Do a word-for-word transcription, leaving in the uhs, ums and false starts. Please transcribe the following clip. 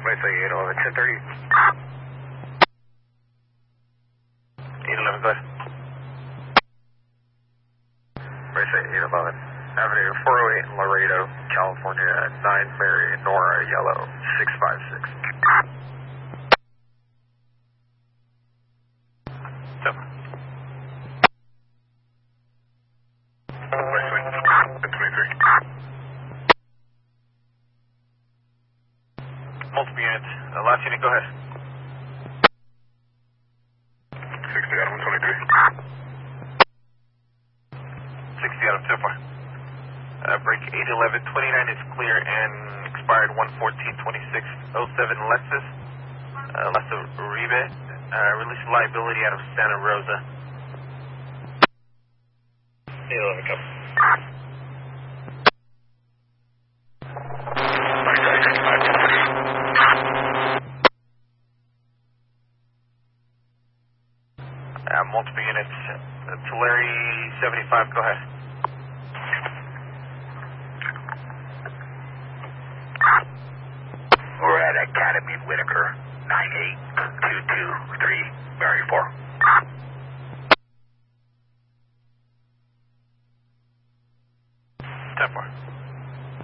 Wait, say eight eleven, ten thirty. eight eleven, go ahead. Wait, say eight eleven. Avenue four oh eight in Laredo, California, nine Mary, Nora, yellow, six five six. Seven. West Wing, ten twenty-three. Multiple units. Uh, last unit, go ahead. sixty out of one twenty-three. sixty out of two far. Uh, break eight eleven twenty-nine is clear and expired one fourteen twenty-six oh seven Lexus. Uh, Lexus Uribe. Uh, release liability out of Santa Rosa. eight eleven, come. Uh, multiple units. Uh, Tulare seventy-five, go ahead. We're at Academy Whitaker, nine eight two two three, Mary four.